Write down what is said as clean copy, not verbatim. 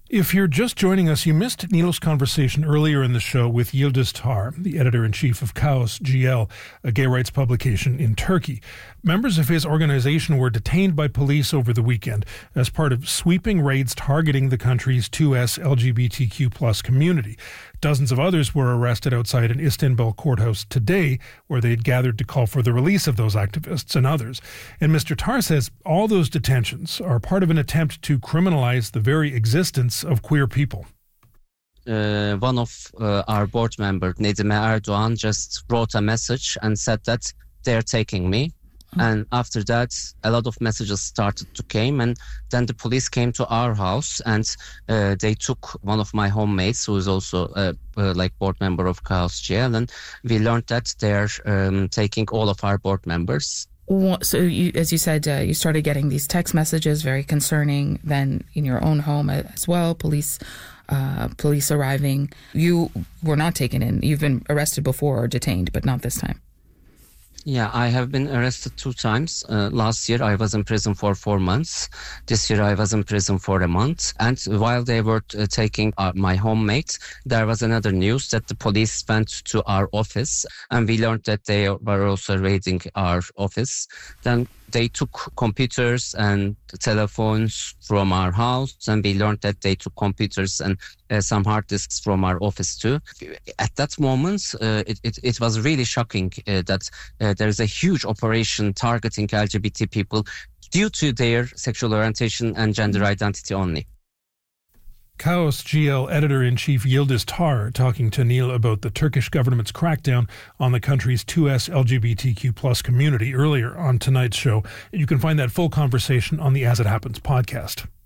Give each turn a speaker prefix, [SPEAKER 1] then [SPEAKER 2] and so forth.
[SPEAKER 1] If you're just joining us, you missed Nilo's conversation earlier in the show with Yildiz Tar, the editor-in-chief of Kaos GL, a gay rights publication in Turkey. Members of his organization were detained by police over the weekend as part of sweeping raids targeting the country's 2S LGBTQ+ community. Dozens of others were arrested outside an Istanbul courthouse today, where they'd gathered to call for the release of those activists and others. And Mr. Tar says all those detentions are part of an attempt to criminalize the very existence of queer people.
[SPEAKER 2] One of our board members, Nedime Erdoğan, just wrote a message and said that they're taking me. And after that, a lot of messages started to come, and then the police came to our house, and they took one of my homemates, who is also a board member of Kaos GL, and we learned that they're taking all of our board members.
[SPEAKER 3] So, as you said, you started getting these text messages, very concerning. Then in your own home as well, police arriving. You were not taken in. You've been arrested before or detained, but not this time.
[SPEAKER 2] Yeah, I have been arrested 2 times. Last year, I was in prison for 4 months. This year, I was in prison for a month. And while they were taking my homemate, there was another news that the police went to our office, and we learned that they were also raiding our office. Then they took computers and telephones from our house, and we learned that they took computers and some hard disks from our office too. At that moment, it was really shocking that there is a huge operation targeting LGBT people due to their sexual orientation and gender identity only.
[SPEAKER 1] Kaos GL editor-in-chief Yildiz Tar talking to Neil about the Turkish government's crackdown on the country's 2S LGBTQ+ community earlier on tonight's show. You can find that full conversation on the As It Happens podcast.